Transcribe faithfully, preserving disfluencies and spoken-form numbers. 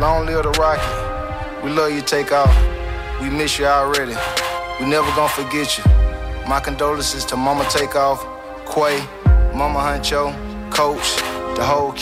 Long live the Rocky. We love you, Takeoff. We miss you already. We never gonna forget you. My condolences to Mama Takeoff, Quay, Mama Huncho, Coach, the whole